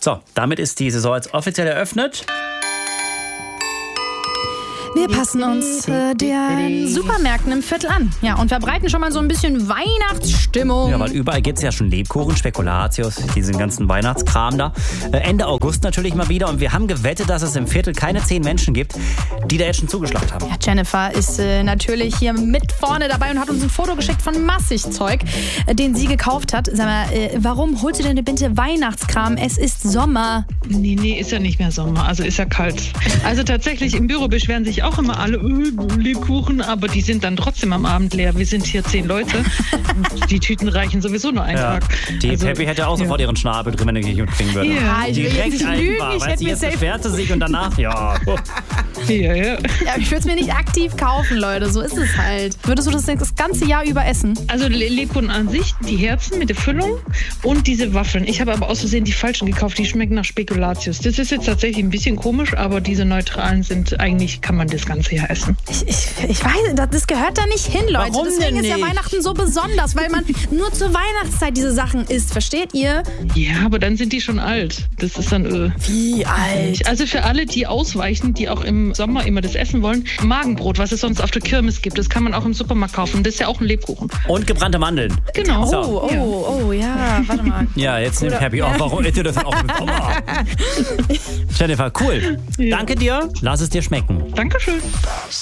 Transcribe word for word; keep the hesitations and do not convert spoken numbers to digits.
So, damit ist die Saison jetzt offiziell eröffnet. Wir passen uns äh, den Supermärkten im Viertel an. Ja, und verbreiten schon mal so ein bisschen Weihnachtsstimmung. Ja, weil überall gibt es ja schon Lebkuchen, Spekulatius, diesen ganzen Weihnachtskram da. Äh, Ende August natürlich mal wieder. Und wir haben gewettet, dass es im Viertel keine zehn Menschen gibt, die da jetzt schon zugeschlagen haben. Ja, Jennifer ist äh, natürlich hier mit vorne dabei und hat uns ein Foto geschickt von massig Zeug, äh, den sie gekauft hat. Sag mal, äh, warum holst du denn bitte Weihnachtskram? Es ist Sommer. Nee, nee, ist ja nicht mehr Sommer, also ist ja kalt. Also tatsächlich, im Büro beschweren sich auch immer alle, öh, Lebkuchen, aber die sind dann trotzdem am Abend leer. Wir sind hier zehn Leute und die Tüten reichen sowieso nur einen Ja. Tag. Die Also, Peppi hätte auch sofort ja. ihren Schnabel drin, wenn er nicht kriegen würde. Ja, ich will jetzt Direkt nicht lügen, einfach, ich weißt hätte du, mir jetzt safe- beschwerte sich und danach, ja. Ja, ja. Ja, ich würde es mir nicht aktiv kaufen, Leute. So ist es halt. Würdest du das das ganze Jahr über essen? Also Le- Lebkuchen an sich, die Herzen mit der Füllung und diese Waffeln. Ich habe aber aus Versehen die falschen gekauft, die schmecken nach Spekulatius. Das ist jetzt tatsächlich ein bisschen komisch, aber diese neutralen sind, eigentlich kann man das ganze Jahr essen. Ich, ich, ich weiß, das- das gehört da nicht hin, Leute. Warum Deswegen denn ist ja nicht? Weihnachten so besonders, weil man nur zur Weihnachtszeit diese Sachen isst. Versteht ihr? Ja, aber dann sind die schon alt. Das ist dann äh, Wie alt? Also für alle, die ausweichen, die auch im Sommer immer das essen wollen, Magenbrot, was es sonst auf der Kirmes gibt, das kann man auch im Supermarkt kaufen. Das ist ja auch ein Lebkuchen. Und gebrannte Mandeln. Genau. So. Oh, oh, oh, ja. Warte mal. Ja, jetzt nimmt Happy auch. Warum isst ihr das denn auch mit Sommer? Jennifer, cool. Ja. Danke dir. Lass es dir schmecken. Dankeschön.